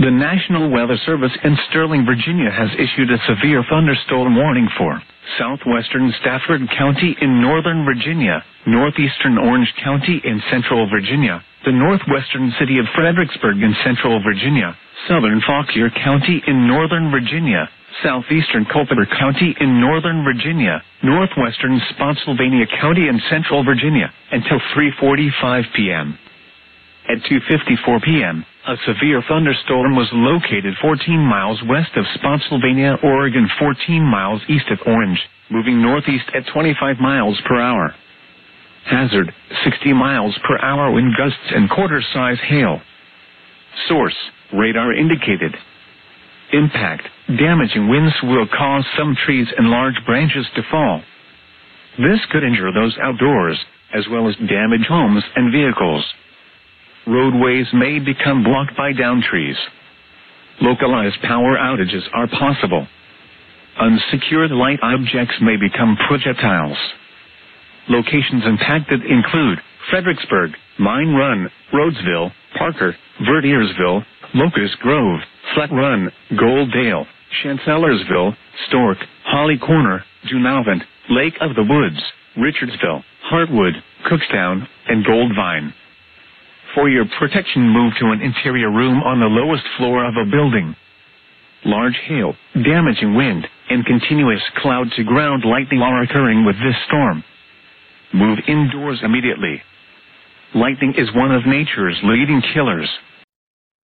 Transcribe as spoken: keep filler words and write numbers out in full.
The National Weather Service in Sterling, Virginia has issued a severe thunderstorm warning for southwestern Stafford County in northern Virginia, northeastern Orange County in central Virginia, the northwestern city of Fredericksburg in central Virginia, southern Fauquier County in northern Virginia, southeastern Culpeper County in northern Virginia, northwestern Spotsylvania County in central Virginia, until three forty-five p m At two fifty-four p m, a severe thunderstorm was located fourteen miles west of Spotsylvania, Oregon, fourteen miles east of Orange, moving northeast at twenty-five miles per hour. Hazard, sixty miles per hour wind gusts and quarter-size hail. Source, radar indicated. Impact, damaging winds will cause some trees and large branches to fall. This could injure those outdoors, as well as damage homes and vehicles. Roadways may become blocked by downed trees. Localized power outages are possible. Unsecured light objects may become projectiles. Locations impacted include Fredericksburg, Mine Run, Rhodesville, Parker, Vertiersville, Locust Grove, Flat Run, Goldale, Chancellorsville, Stork, Holly Corner, Dunavant, Lake of the Woods, Richardsville, Hartwood, Cookstown, and Goldvine. For your protection, move to an interior room on the lowest floor of a building. Large hail, damaging wind, and continuous cloud-to-ground lightning are occurring with this storm. Move indoors immediately. Lightning is one of nature's leading killers.